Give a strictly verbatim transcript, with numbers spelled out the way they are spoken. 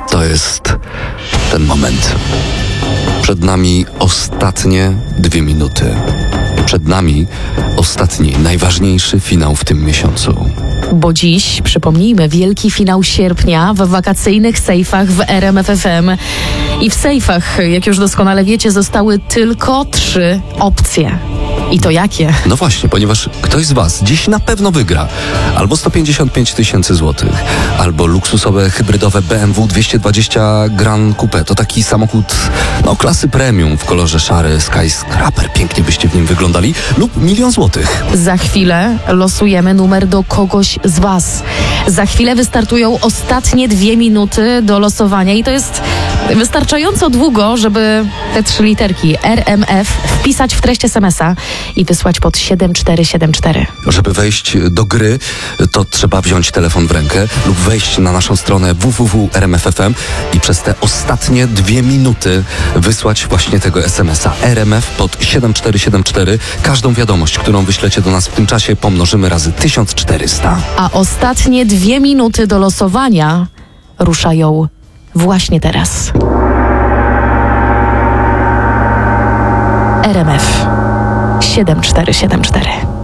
To jest ten moment. Przed nami ostatnie dwie minuty. Przed nami ostatni, najważniejszy finał w tym miesiącu. Bo dziś, przypomnijmy, wielki finał sierpnia w wakacyjnych sejfach w R M F F M. I w sejfach, jak już doskonale wiecie, zostały tylko trzy opcje. I to jakie? No właśnie, ponieważ ktoś z was dziś na pewno wygra albo sto pięćdziesiąt pięć tysięcy złotych, albo luksusowe hybrydowe B M W dwieście dwadzieścia Gran Coupe. To taki samochód no, klasy premium w kolorze szary, skyscraper. Pięknie byście w nim wyglądali. Lub milion złotych. Za chwilę losujemy numer do kogoś z was. Za chwilę wystartują ostatnie dwie minuty do losowania i to jest wystarczająco długo, żeby te trzy literki R M F wpisać w treść es em es a i wysłać pod siedem cztery siedem cztery. Żeby wejść do gry, to trzeba wziąć telefon w rękę lub wejść na naszą stronę w w w kropka r m f f m i przez te ostatnie dwie minuty wysłać właśnie tego es em es a R M F pod siedem cztery siedem cztery. Każdą wiadomość, którą wyślecie do nas w tym czasie, pomnożymy razy tysiąc czterysta. A ostatnie dwie minuty do losowania ruszają właśnie teraz. R M F siedem cztery siedem cztery.